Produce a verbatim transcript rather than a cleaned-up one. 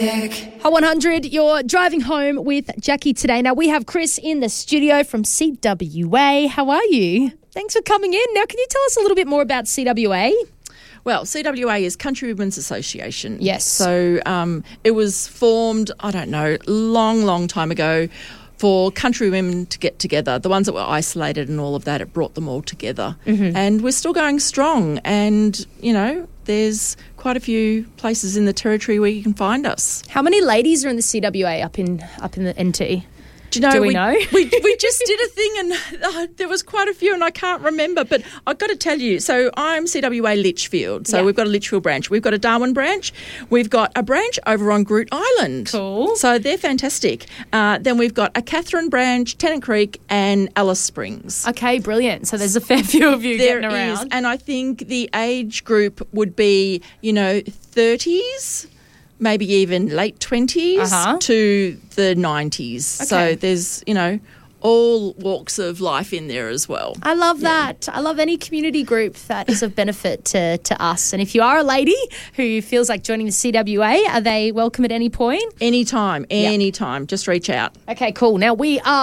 Kick. Hot one hundred, you're driving home with Jackie today. Now, we have Chris in the studio from C W A. How are you? Thanks for coming in. Now, can you tell us a little bit more about C W A? Well, C W A is Country Women's Association. Yes. So um, it was formed, I don't know, long, long time ago for country women to get together. The ones that were isolated and all of that, it brought them all together. Mm-hmm. And we're still going strong. And, you know, there's quite a few places in the territory where you can find us. How many ladies are in the C W A up in up in the N T? Do you know, Do we, we know? we, we just did a thing and uh, there was quite a few and I can't remember. But I've got to tell you, so I'm C W A Litchfield. So yeah. we've got a Litchfield branch. We've got a Darwin branch. We've got a branch over on Groot Island. Cool. So they're fantastic. Uh, then we've got a Catherine branch, Tennant Creek and Alice Springs. Okay, brilliant. So there's a fair few of you There getting around. is, and I think the age group would be, you know, thirties, maybe even late twenties Uh-huh. to the nineties. Okay. So there's, you know, all walks of life in there as well. I love that. I love any community group that is of benefit to, to us. And if you are a lady who feels like joining the C W A, are they welcome at any point? Anytime, anytime. Just reach out. Okay, cool. Now we are